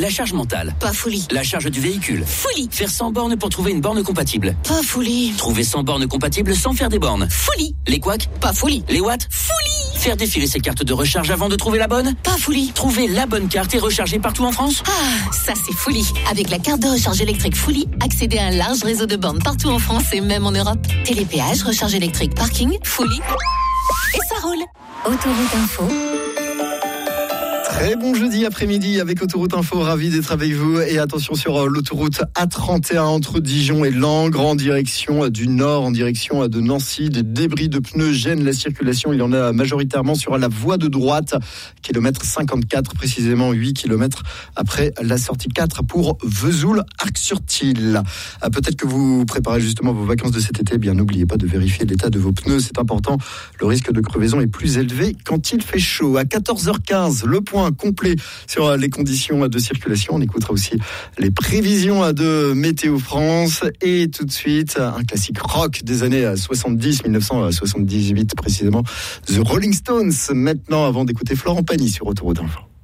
La charge mentale. Pas folie. La charge du véhicule. Folie. Faire 100 bornes pour trouver une borne compatible. Pas folie. Trouver 100 bornes compatibles sans faire des bornes. Folie. Les couacs. Pas folie. Les watts. Folie. Faire défiler ses cartes de recharge avant de trouver la bonne. Pas folie. Trouver la bonne carte et recharger partout en France. Ah, ça c'est folie. Avec la carte de recharge électrique Folie, accédez à un large réseau de bornes partout en France et même en Europe. Télépéage, recharge électrique, parking, Folie. Et ça roule. Autoroute Info. Très bon jeudi après-midi avec Autoroute Info, ravi d'être avec vous. Et attention sur l'autoroute A31 entre Dijon et Langres en direction du nord, en direction de Nancy. Des débris de pneus gênent la circulation. Il y en a majoritairement sur la voie de droite, kilomètre 54, précisément 8 km après la sortie 4 pour Vesoul-Arc-sur-Tille. Peut-être que vous préparez justement vos vacances de cet été. Bien, n'oubliez pas de vérifier l'état de vos pneus, c'est important. Le risque de crevaison est plus élevé quand il fait chaud. À 14h15, le point complet sur les conditions de circulation. On écoutera aussi les prévisions de Météo France et tout de suite un classique rock des années 70, 1978 précisément, The Rolling Stones. Maintenant, avant d'écouter Florent Pagny sur Autoroute Info.